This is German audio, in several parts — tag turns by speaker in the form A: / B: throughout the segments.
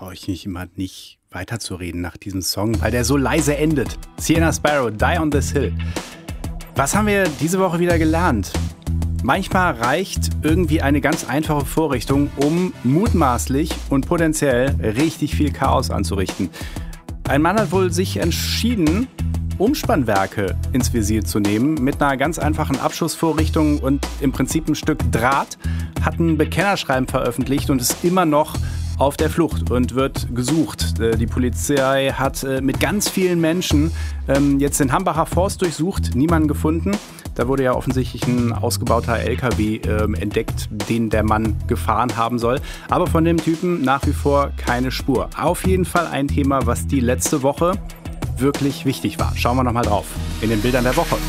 A: traue ich mich immer nicht weiterzureden nach diesem Song, weil der so leise endet. Sienna Sparrow, Die on This Hill. Was haben wir diese Woche wieder gelernt? Manchmal reicht irgendwie eine ganz einfache Vorrichtung, um mutmaßlich und potenziell richtig viel Chaos anzurichten. Ein Mann hat wohl sich entschieden, Umspannwerke ins Visier zu nehmen, mit einer ganz einfachen Abschussvorrichtung und im Prinzip ein Stück Draht, hat ein Bekennerschreiben veröffentlicht und ist immer noch auf der Flucht und wird gesucht. Die Polizei hat mit ganz vielen Menschen jetzt den Hambacher Forst durchsucht, niemanden gefunden. Da wurde ja offensichtlich ein ausgebauter LKW entdeckt, den der Mann gefahren haben soll. Aber von dem Typen nach wie vor keine Spur. Auf jeden Fall ein Thema, was die letzte Woche wirklich wichtig war. Schauen wir nochmal drauf in den Bildern der Woche.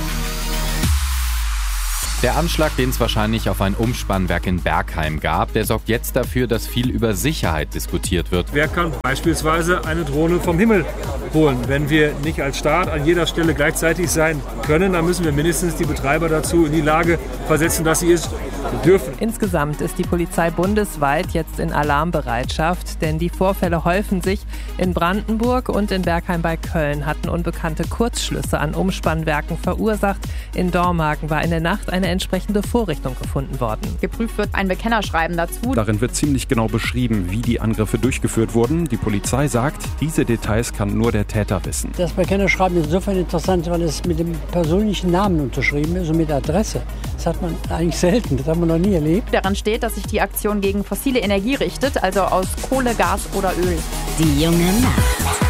B: Der Anschlag, den es wahrscheinlich auf ein Umspannwerk in Bergheim gab, der sorgt jetzt dafür, dass viel über Sicherheit diskutiert wird.
C: Wer kann beispielsweise eine Drohne vom Himmel holen? Wenn wir nicht als Staat an jeder Stelle gleichzeitig sein können, dann müssen wir mindestens die Betreiber dazu in die Lage versetzen, dass sie es dürfen.
D: Insgesamt ist die Polizei bundesweit jetzt in Alarmbereitschaft, denn die Vorfälle häufen sich. In Brandenburg und in Bergheim bei Köln hatten Unbekannte Kurzschlüsse an Umspannwerken verursacht. In Dormagen war in der Nacht eine entsprechende Vorrichtung gefunden worden.
E: Geprüft wird ein Bekennerschreiben dazu.
F: Darin wird ziemlich genau beschrieben, wie die Angriffe durchgeführt wurden. Die Polizei sagt, diese Details kann nur der Täter wissen.
G: Das Bekennerschreiben ist insofern interessant, weil es mit dem persönlichen Namen unterschrieben ist und mit Adresse. Das hat man eigentlich selten, das haben wir noch nie erlebt.
E: Daran steht, dass sich die Aktion gegen fossile Energie richtet, also aus Kohle, Gas oder Öl.
H: Die junge Nacht.